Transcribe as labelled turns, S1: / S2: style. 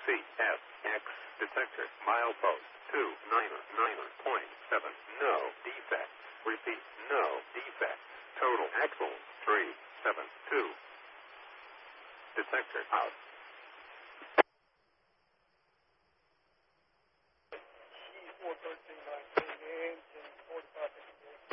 S1: CFX detector milepost 299.7. No defects. Repeat, no defects. Total axle 372. Detector out.
S2: C41319, engine 4554.